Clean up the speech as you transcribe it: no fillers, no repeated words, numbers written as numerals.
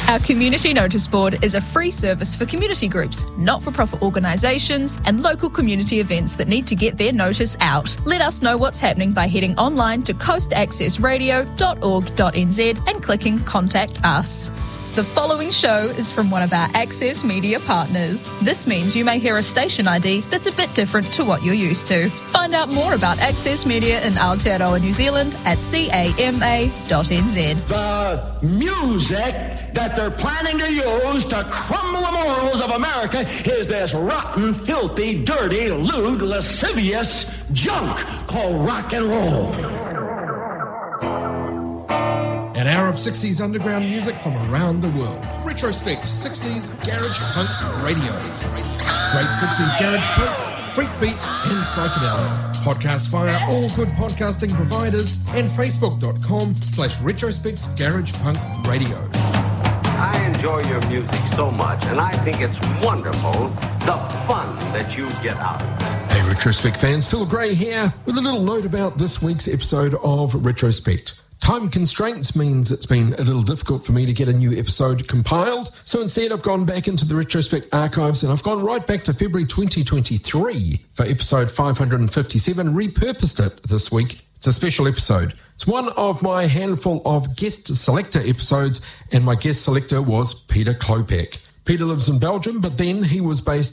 Our Community Notice Board is a free service for community groups, not-for-profit organisations and local community events that need to get their notice out. Let us know what's happening by heading online to coastaccessradio.org.nz and clicking Contact Us. The following show is from one of our Access Media partners. This means you may hear a station ID that's a bit different to what you're used to. Find out more about Access Media in Aotearoa, New Zealand at cama.nz. The music that they're planning to use to crumble the morals of America is this rotten, filthy, dirty, lewd, lascivious junk called rock and roll. An hour of 60s underground music from around the world. Retrospect 60s Garage Punk Radio. Great 60s Garage Punk, Freak Beat and Psychedelic. Podcast via all good podcasting providers and facebook.com/Retrospect Garage Punk Radio. I enjoy your music so much, and I think it's wonderful the fun that you get out of it. Hey Retrospect fans, Phil Gray here with a little note about this week's episode of Retrospect. Time constraints means it's been a little difficult for me to get a new episode compiled, so instead I've gone back into the Retrospect archives and I've gone right back to February 2023 for episode 557, repurposed it this week. It's a special episode. It's one of my handful of guest selector episodes, and my guest selector was Peter Klopek. Peter lives in Belgium, but then he was based